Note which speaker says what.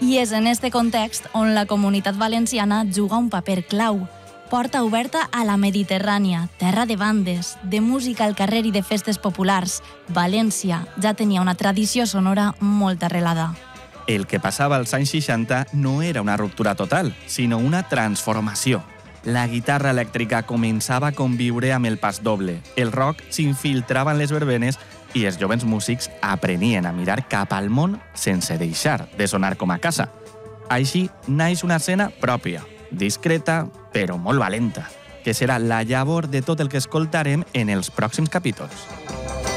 Speaker 1: I és en este context on la Comunitat Valenciana juga un paper clau. Porta oberta a la Mediterrània, terra de bandes, de música al carrer i de festes populars. València ja tenia una tradició sonora molt arrelada.
Speaker 2: El que passava als anys 60 no era una ruptura total, sinó una transformació. La guitarra elèctrica començava a conviure amb el pas doble, el rock s'infiltrava en les verbenes i els jovens músics aprenien a mirar cap al món sense deixar de sonar com a casa. Així naix una escena pròpia, discreta però molt valenta, que serà la llavor de tot el que escoltarem en els pròxims capítols.